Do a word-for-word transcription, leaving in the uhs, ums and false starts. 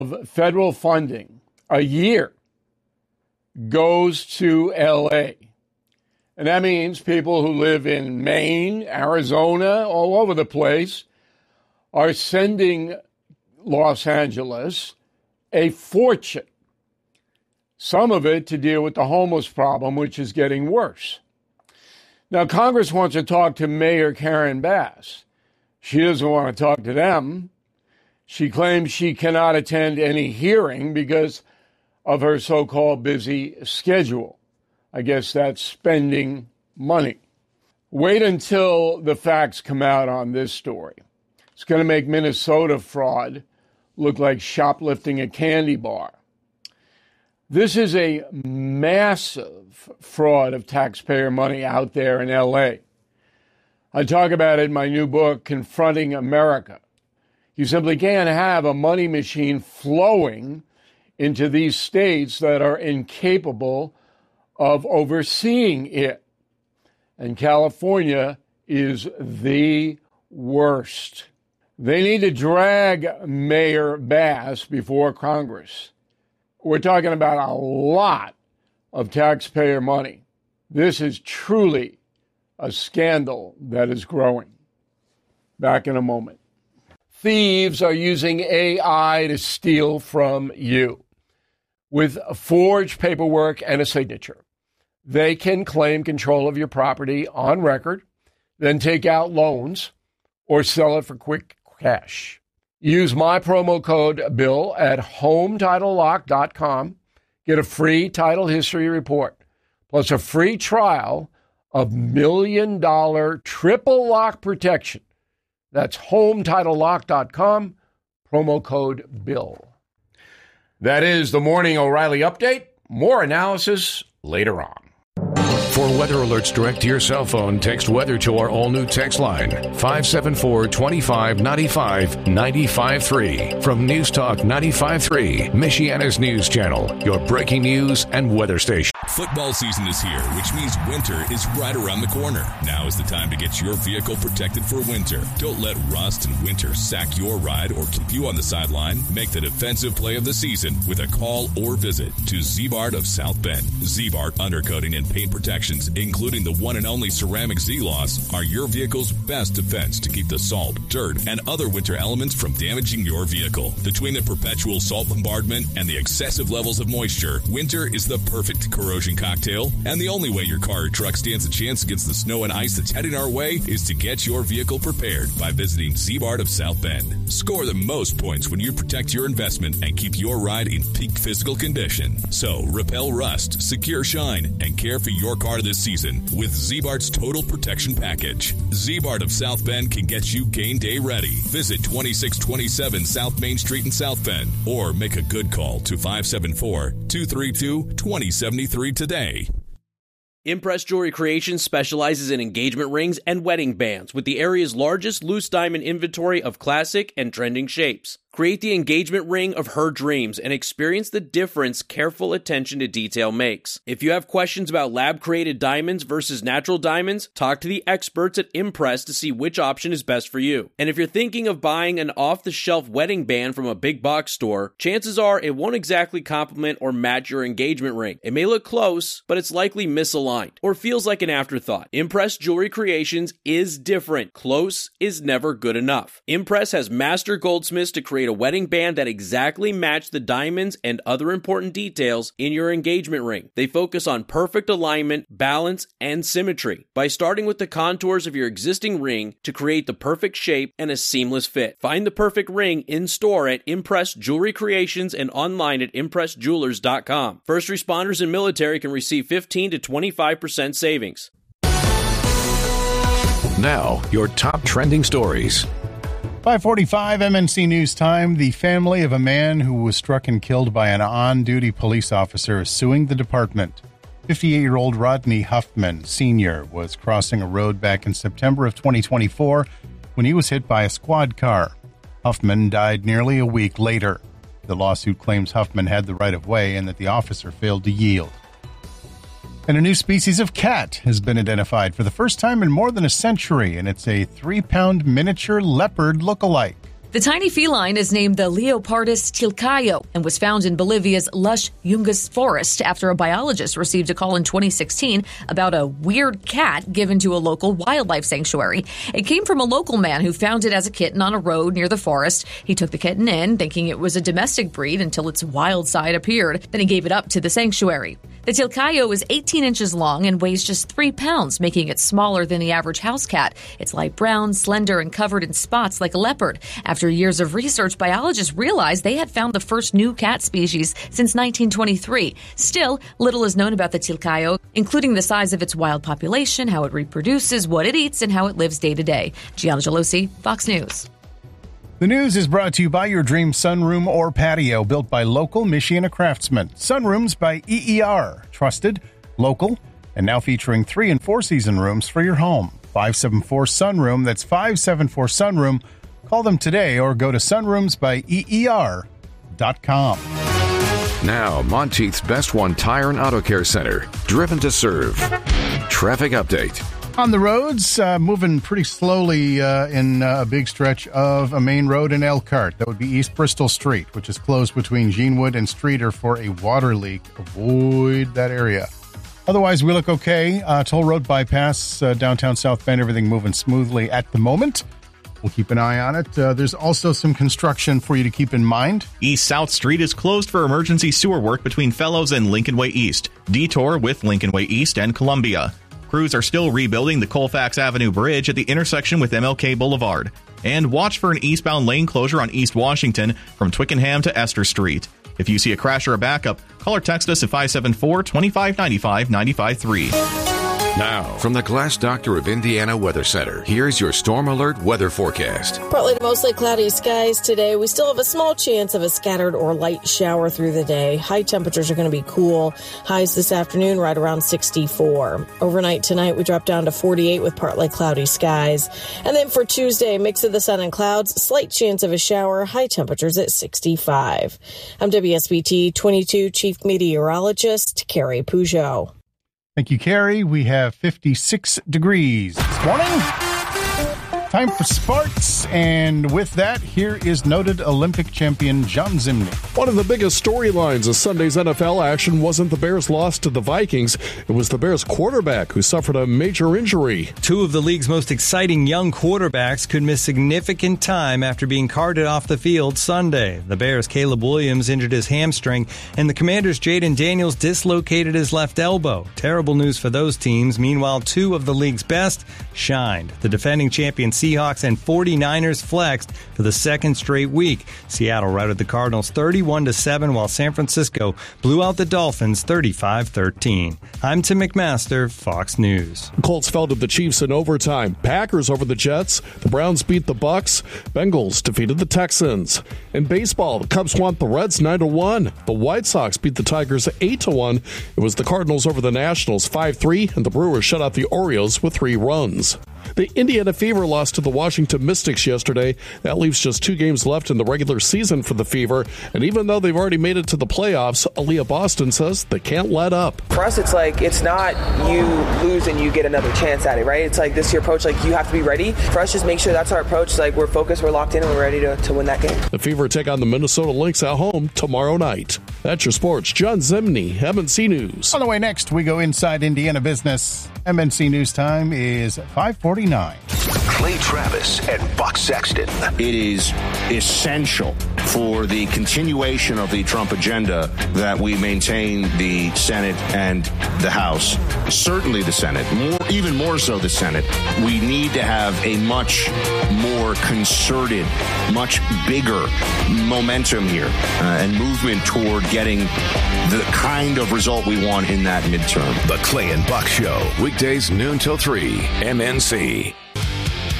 of federal funding a year goes to L A. And that means people who live in Maine, Arizona, all over the place are sending Los Angeles a fortune. Some of it to deal with the homeless problem, which is getting worse. Now, Congress wants to talk to Mayor Karen Bass. She doesn't want to talk to them. She claims she cannot attend any hearing because of her so-called busy schedule. I guess that's spending money. Wait until the facts come out on this story. It's going to make Minnesota fraud look like shoplifting a candy bar. This is a massive fraud of taxpayer money out there in L A. I talk about it in my new book, Confronting America. You simply can't have a money machine flowing into these states that are incapable of overseeing it. And California is the worst. They need to drag Mayor Bass before Congress. We're talking about a lot of taxpayer money. This is truly a scandal that is growing. Back in a moment. Thieves are using A I to steal from you. With forged paperwork and a signature, they can claim control of your property on record, then take out loans or sell it for quick cash. Use my promo code BILL at home title lock dot com. Get a free title history report, plus a free trial of million dollar triple lock protection. That's home title lock dot com, promo code BILL. That is the Morning O'Reilly Update. More analysis later on. For weather alerts direct to your cell phone, text weather to our all-new text line, five seven four, two five nine five, nine five three. From News Talk ninety-five point three, Michiana's news channel, your breaking news and weather station. Football season is here, which means winter is right around the corner. Now is the time to get your vehicle protected for winter. Don't let rust and winter sack your ride or keep you on the sideline. Make the defensive play of the season with a call or visit to Ziebart of South Bend. Ziebart Undercoating and Paint Protections, including the one and only ceramic Z-Loss, are your vehicle's best defense to keep the salt, dirt, and other winter elements from damaging your vehicle. Between the perpetual salt bombardment and the excessive levels of moisture, winter is the perfect corrosion cocktail, and the only way your car or truck stands a chance against the snow and ice that's heading our way is to get your vehicle prepared by visiting Ziebart of South Bend. Score the most points when you protect your investment and keep your ride in peak physical condition. So, repel rust, secure shine, and care for your car this season with Ziebart's Total Protection Package. Ziebart of South Bend can get you game day ready. Visit twenty-six twenty-seven South Main Street in South Bend or make a good call to five seven four, two three two, two zero seven three today. Impress Jewelry Creations specializes in engagement rings and wedding bands with the area's largest loose diamond inventory of classic and trending shapes. Create the engagement ring of her dreams and experience the difference careful attention to detail makes. If you have questions about lab-created diamonds versus natural diamonds, talk to the experts at Impress to see which option is best for you. And if you're thinking of buying an off-the-shelf wedding band from a big box store, chances are it won't exactly complement or match your engagement ring. It may look close, but it's likely misaligned or feels like an afterthought. Impress Jewelry Creations is different. Close is never good enough. Impress has master goldsmiths to create a wedding band that exactly match the diamonds and other important details in your engagement ring. They focus on perfect alignment, balance, and symmetry by starting with the contours of your existing ring to create the perfect shape and a seamless fit. Find the perfect ring in store at Impress Jewelry Creations and online at impress jewelers dot com. First responders and military can receive fifteen to twenty-five percent savings. Now, your top trending stories. five forty-five M N C News Time. The family of a man who was struck and killed by an on-duty police officer is suing the department. fifty-eight-year-old Rodney Huffman, Senior, was crossing a road back in September of twenty twenty-four when he was hit by a squad car. Huffman died nearly a week later. The lawsuit claims Huffman had the right-of-way and that the officer failed to yield. And a new species of cat has been identified for the first time in more than a century, and it's a three-pound miniature leopard look-alike. The tiny feline is named the Leopardus tilcaio and was found in Bolivia's lush Yungas forest after a biologist received a call in twenty sixteen about a weird cat given to a local wildlife sanctuary. It came from a local man who found it as a kitten on a road near the forest. He took the kitten in, thinking it was a domestic breed until its wild side appeared. Then he gave it up to the sanctuary. The tilcaio is eighteen inches long and weighs just three pounds, making it smaller than the average house cat. It's light brown, slender, and covered in spots like a leopard. After years of research, biologists realized they had found the first new cat species since nineteen twenty-three. Still, little is known about the tilcaio, including the size of its wild population, how it reproduces, what it eats, and how it lives day to day. Gianna Gelosi, Fox News. The news is brought to you by your dream sunroom or patio, built by local Michiana craftsmen. Sunrooms by E E R, trusted, local, and now featuring three and four season rooms for your home. five seven four Sunroom, that's five seven four Sunroom. Call them today or go to sunrooms by E E R dot com. Now, Monteith's Best One Tire and Auto Care Center, driven to serve. Traffic update. On the roads, uh, moving pretty slowly uh, in uh, a big stretch of a main road in Elkhart. That would be East Bristol Street, which is closed between Jeanwood and Streeter for a water leak. Avoid that area. Otherwise, we look okay. Uh, toll road bypass, uh, downtown South Bend, everything moving smoothly at the moment. We'll keep an eye on it. Uh, there's also some construction for you to keep in mind. East South Street is closed for emergency sewer work between Fellows and Lincoln Way East. Detour with Lincoln Way East and Columbia. Crews are still rebuilding the Colfax Avenue Bridge at the intersection with M L K Boulevard. And watch for an eastbound lane closure on East Washington from Twickenham to Esther Street. If you see a crash or a backup, call or text us at five seven four, two five nine five, nine five three. Now, from the Glass Doctor of Indiana Weather Center, here's your Storm Alert weather forecast. Partly to mostly cloudy skies today. We still have a small chance of a scattered or light shower through the day. High temperatures are going to be cool. Highs this afternoon right around sixty-four. Overnight tonight, we drop down to forty-eight with partly cloudy skies. And then for Tuesday, mix of the sun and clouds, slight chance of a shower, high temperatures at sixty-five. I'm W S B T twenty-two Chief Meteorologist Carrie Peugeot. Thank you, Carrie. We have fifty-six degrees this morning. Time for sports, and with that, here is noted Olympic champion John Zimney. One of the biggest storylines of Sunday's N F L action wasn't the Bears' loss to the Vikings. It was the Bears' quarterback who suffered a major injury. Two of the league's most exciting young quarterbacks could miss significant time after being carted off the field Sunday. The Bears' Caleb Williams injured his hamstring, and the Commanders' Jaden Daniels dislocated his left elbow. Terrible news for those teams. Meanwhile, two of the league's best shined. The defending champion Seahawks and forty-niners flexed for the second straight week. Seattle routed the Cardinals thirty-one to seven, while San Francisco blew out the Dolphins thirty-five thirteen. I'm Tim McMaster, Fox News. Colts fell to the Chiefs in overtime. Packers over the Jets. The Browns beat the Bucks. Bengals defeated the Texans. In baseball, the Cubs won the Reds nine to one. The White Sox beat the Tigers eight to one. It was the Cardinals over the Nationals five three, and the Brewers shut out the Orioles with three runs. The Indiana Fever lost to the Washington Mystics yesterday. That leaves just two games left in the regular season for the Fever. And even though they've already made it to the playoffs, Aaliyah Boston says they can't let up. For us, it's like, it's not you lose and you get another chance at it, right? It's like, this is your approach, like, you have to be ready. For us, just make sure that's our approach. Like, we're focused, we're locked in, and we're ready to, to win that game. The Fever take on the Minnesota Lynx at home tomorrow night. That's your sports. John Zimney, M N C News. On the way next, we go inside Indiana business. M N C News time is five forty-nine. Clay Travis and Buck Sexton. It is essential for the continuation of the Trump agenda that we maintain the Senate and the House. Certainly the Senate, more, even more so the Senate. We need to have a much more concerted, much bigger momentum here uh, and movement toward getting the kind of result we want in that midterm. The Clay and Buck Show, weekdays noon till three, M N C.